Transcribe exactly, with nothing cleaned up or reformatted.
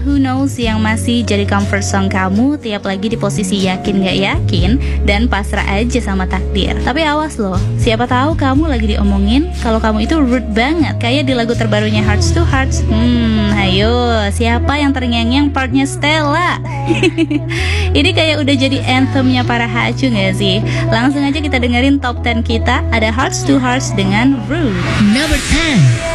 Who Knows yang masih jadi comfort song kamu tiap lagi di posisi yakin gak yakin dan pasrah aja sama takdir. Tapi awas loh, siapa tahu kamu lagi diomongin kalau kamu itu rude banget, kayak di lagu terbarunya Hearts to Hearts. Hmm, ayo, siapa yang terngiang-ngiang partnya Stella? Ini kayak udah jadi anthemnya para hacu gak sih? Langsung aja kita dengerin top sepuluh kita. Ada Hearts to Hearts dengan Rude. Number ten.